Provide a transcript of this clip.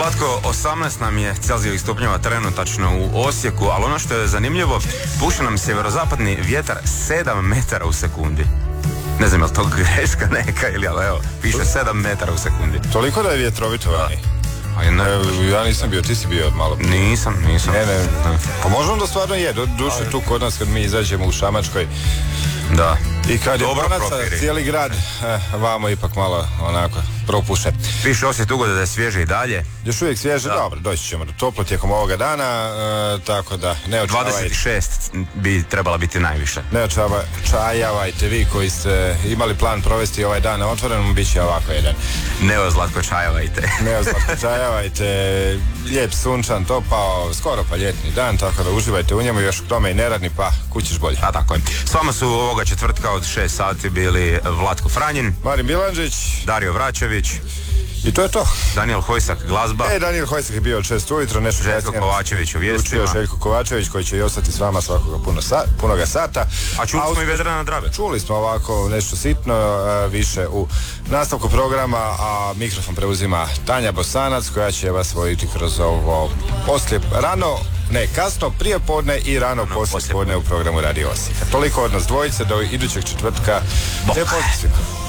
Zlatko, 18 nam je Celzijevih stupnjeva trenutačno u Osijeku, ali ono što je zanimljivo, puše nam sjeverozapadni vjetar 7 metara u sekundi. Ne znam je li to greška neka ili, ali evo, piše 7 metara u sekundi. Toliko da je vjetrovito vani? Ja nisam bio, ti si bio malo prije. Nisam. Ne. Pa možemo da stvarno je, duše tu kod nas kad mi izađemo u Šamačkoj. Da. I kad je bonaca cijeli grad, vamo ipak malo onako propuše. Piše Osijek ugoda da je svježe i dalje. Još uvijek svježe, dobro, doći ćemo do toplo tijekom ovoga dana, tako da ne očavajte. 26 bi trebala biti najviše. Ne očajavajte vi koji ste imali plan provesti ovaj dan na otvorenom, bit će ovako jedan. Ne Zlatko čajavajte. Ne Zlatko čajavajte, lijep sunčan, topao, skoro pa ljetni dan, tako da uživajte u njemu, još k tome i neradni, pa kućiš bolje. A tako je. S vama su ovoga četvrtka od 6 sati bili Vlatko Franjin, Marin Bilandžić, Dario Vračević i to je to. Daniel Hojsak glazba. Daniel Hojsak je bio od 6 ujutro, nešto Željko Kovačević u vijestima. Željko Kovačević koji će i ostati s vama svakoga punoga sata. A čuli smo i Vedrana Drabe. Čuli smo ovako nešto sitno, više u nastavku programa, a mikrofon preuzima Tanja Bosanac koja će vas voditi kroz ovo kasno prijepodne i rano poslijepodne u programu Radio Osijek. Toliko od nas dvojice, do idućeg četvrtka. Te pozdrav.